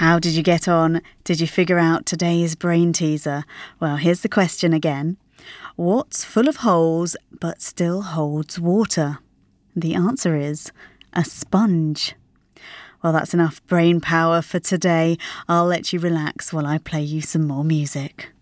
How did you get on? Did you figure out today's brain teaser? Well, here's the question again. What's full of holes but still holds water? The answer is a sponge. Well, that's enough brain power for today. I'll let you relax while I play you some more music.